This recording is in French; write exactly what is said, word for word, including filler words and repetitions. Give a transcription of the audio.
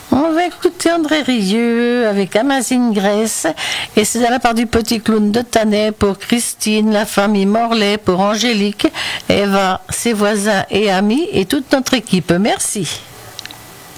On va écouter André Rieu avec Amazing Grace, et c'est de la part du Petit Clown de Thanet pour Christine, la famille Morlaix, pour Angélique, Eva, ses voisins et amis et toute notre équipe. Merci.